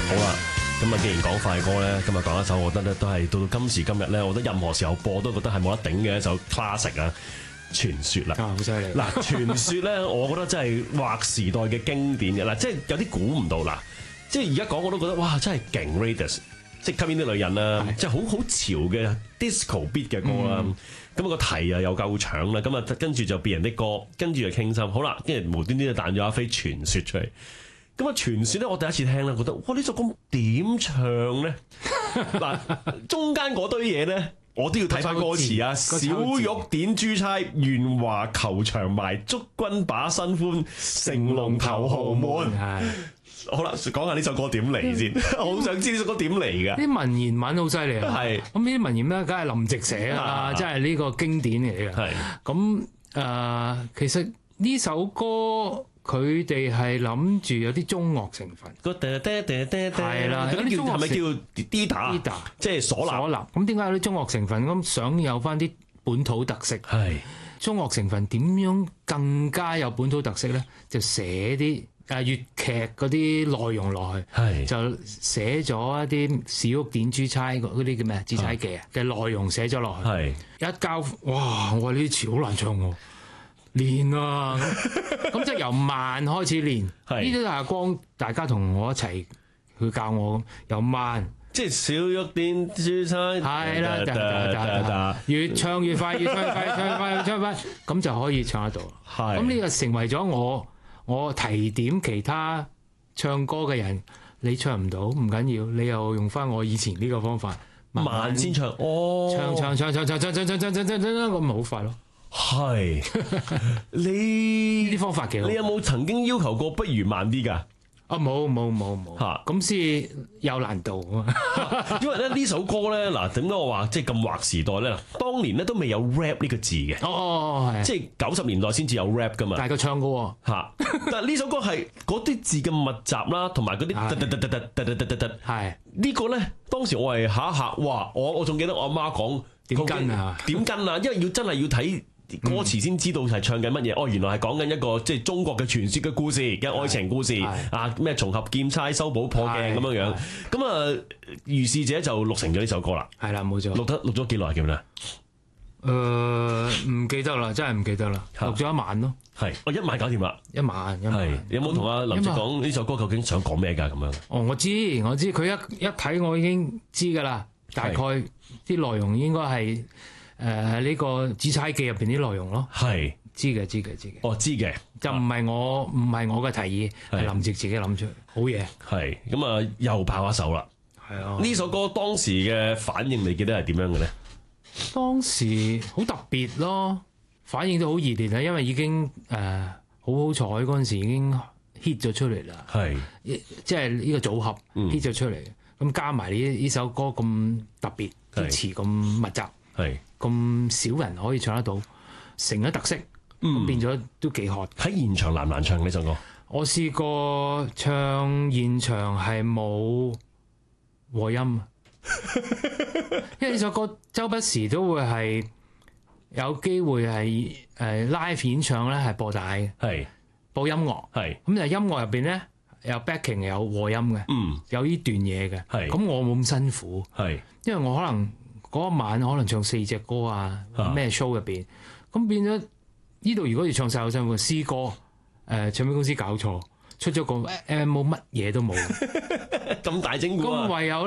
好啦，咁啊，既然講快歌咧，今日講一首，我覺得咧都係到今時今日咧，我覺得任何時候播都覺得係冇得頂嘅一首 classic 啊，傳說啦。 好犀利！ 嗱，傳說咧，我覺得真係劃時代嘅經典嘅嗱，即係有啲估唔到啦，即係而家講我都覺得哇，真係勁 Raidas， 即係吸引啲女人啦，即係好潮嘅 disco beat 嘅歌啦。咁個題啊又夠長啦，咁啊跟住就變人啲歌，跟住就傾心，好啦，跟住無端端就彈咗阿飛傳說出嚟。咁啊傳說咧，我第一次聽咧，覺得哇呢首歌點唱咧？嗱，中間嗰堆嘢咧，我都要睇翻歌詞啊！小玉點珠釵，元華球場埋，祝君把新歡，成龍頭豪門。好啦，講下呢首歌點嚟先，我好想知呢首歌點嚟嘅。 啲文言文好犀利啊！ 係咁呢啲文言文梗係林夕寫啦，即係呢個經典嚟嘅。 係咁其實呢首歌佢哋係諗住有啲中樂成分。係啦， 有啲叫係咪叫 Dida？即係嗩吶。咁點解有啲中樂成分？咁想有翻啲本土特色。 係中樂成分點樣更加有本土特色咧？就寫啲粵劇嗰啲內容落去，就寫咗一啲小玉點珠釵嗰啲叫咩紫釵記嘅內容寫咗落去。一交哇！我話呢啲詞好難唱喎，練啊！咁即係由慢開始練。呢啲係光大家同我一齊去教我，由慢。 即係小玉點珠釵， 係啦，越唱越快，越唱越快，越唱越快，越唱越快，咁就可以唱得到。咁呢個成為咗我提點其他唱歌嘅人，你唱唔到唔緊要，你又用翻我以前呢個方法， 慢先唱。 唱，咁咪好快咯。 係你呢啲方法幾好。 你有冇曾經要求過不如慢啲㗎？ 冇嚇，咁先有難度啊！ 因為咧呢首歌咧，嗱點解我話即係咁劃時代咧？當年咧都未有 rap 呢個字嘅， 係即係90年代先至有 rap 噶嘛。 但係佢唱過喎嚇，但係呢首歌係嗰啲字嘅密集啦，同埋嗰啲係呢個咧。當時我係嚇一嚇，哇！我仲記得我阿媽講點跟啊？ 點跟啊？因為真係要睇歌詞先知道係唱緊乜嘢。原來係講緊一個即係中國嘅傳說嘅故事嘅愛情故事啊！咩重合劍釵修補破鏡咁樣樣。咁啊，如是者就錄成咗呢首歌啦。 係啦，冇錯。 錄咗幾耐叫咩？ 唔記得啦，真係唔記得啦。錄咗一晚咯。係， 一晚搞掂啦。 一晚。係。 有冇同阿林夕講呢首歌究竟想講咩㗎？咁樣。 我知，佢一睇我已經知㗎啦。大概啲內容應該係。呢個紫釵記入邊啲內容咯，係知嘅。知嘅，就唔係我嘅提議，係林夕自己諗出嚟，好嘢。係咁啊，又爆一首啦。係啊，呢首歌當時嘅反應，你記得係點樣嘅咧？當時好特別咯，反應都好熱烈啊，因為已經好彩嗰陣時已經 hit 咗出嚟啦。係，即係呢個組合 hit 咗出嚟，咁加埋呢首歌咁特別，啲詞咁密集。係咁少人可以唱得到，成咗特色，變咗都幾hot。喺現場難唔難唱呢首歌？我試過唱現場係冇和音，因為呢首歌周不時都會係有機會係live 演唱咧，係播帶嘅，係播音樂，係咁就音樂入邊咧有 backing 有和音嘅，有呢段嘢嘅，係咁我冇咁辛苦，係因為我可能。嗰一晚可能唱4隻歌啊，咩 show 入邊，咁變咗呢度如果要唱晒好辛苦，詩歌唱片公司搞錯，出咗個 MO 乜嘢都冇，咁大整蠱啊！咁唯有